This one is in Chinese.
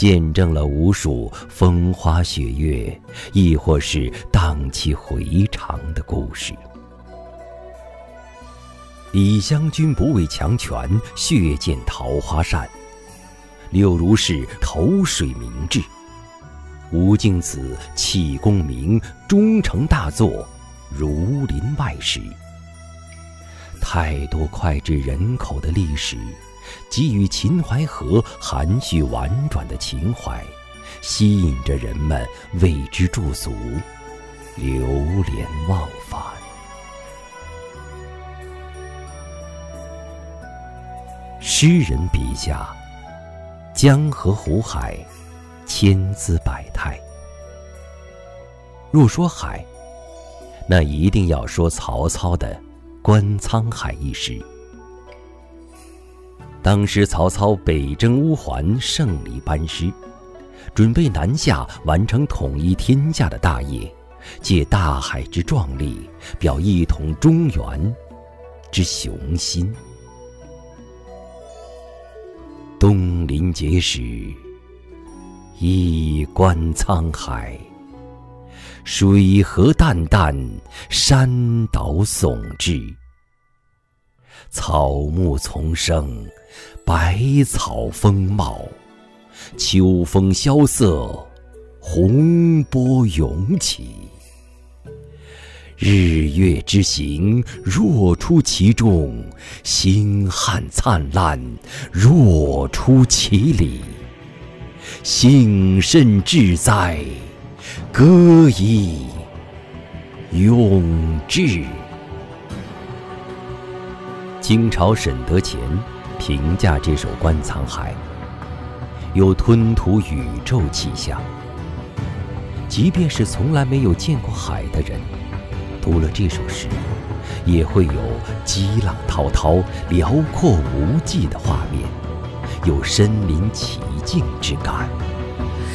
见证了无数风花雪月，亦或是荡气回肠的故事。李香君不畏强权，血溅桃花扇；柳如是投水明志，吴敬梓弃功名，终成大作《儒林外史》。太多脍炙人口的历史，给予秦淮河含蓄婉转的情怀，吸引着人们为之驻足，流连忘返。诗人笔下，江河湖海，千姿百态。若说海，那一定要说曹操的《观沧海》一诗。当时曹操北征乌桓，胜利班师，准备南下完成统一天下的大业，借大海之壮丽，表一统中原之雄心。东临碣石，一观沧海，水河淡淡，山岛耸峙，草木丛生，百草丰茂，秋风萧瑟，洪波涌起。日月之行，若出其中；星汉灿烂，若出其里。幸甚至哉，歌以咏志。清朝沈德潜评价这首《观沧海》，有吞吐宇宙气象。即便是从来没有见过海的人，读了这首诗，也会有激浪滔滔、辽阔无际的画面，有身临其境之感。